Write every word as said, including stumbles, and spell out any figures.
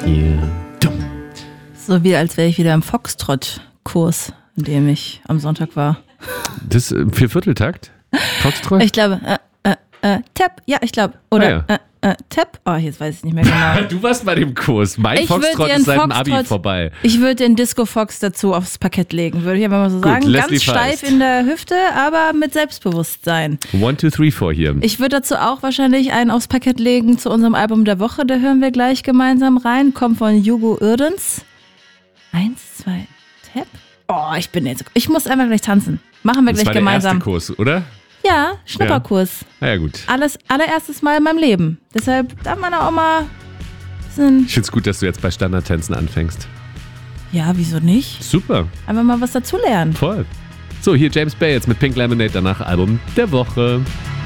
Yeah. Dumm. So wie als wäre ich wieder im Foxtrot-Kurs, in dem ich am Sonntag war. Das äh, Viervierteltakt? Foxtrot? Ich glaube, äh, äh, äh, Tap, ja, ich glaube. Oder Ah, ja. äh, äh, Tap, oh, jetzt weiß ich nicht mehr genau. Du warst bei dem Kurs. Mein Ich würd Foxtrot dir ist seit dem einen Abi Foxtrot- vorbei. Ich würde den Disco Fox dazu aufs Parkett legen, würde ich einfach mal so Gut, sagen. Leslie Ganz steif Feist. in der Hüfte, aber mit Selbstbewusstsein. One, two, three, four hier. Ich würde dazu auch wahrscheinlich einen aufs Parkett legen zu unserem Album der Woche. Da hören wir gleich gemeinsam rein. Kommt von Hugo Irdens. Eins, zwei, Tap. Oh, ich bin jetzt. Ich muss einfach gleich tanzen. Machen wir Das gleich war der gemeinsam. erste Kurs, oder? Ja, Schnupperkurs. Na ja, gut. Alles allererstes Mal in meinem Leben. Deshalb darf man auch mal ein bisschen. Ich find's gut, dass du jetzt bei Standardtänzen anfängst. Ja, wieso nicht? Super, Einfach mal was dazulernen. voll. So, hier James Bay jetzt mit Pink Lemonade, danach Album der Woche.